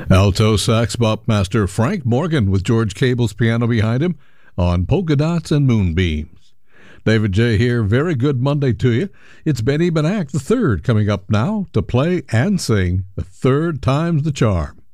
Alto sax bop master Frank Morgan with George Cable's piano behind him on Polka Dots and Moonbeams. David J. here. Very good Monday to you. It's Benny Benack III coming up now to play and sing The Third Time's the Charm.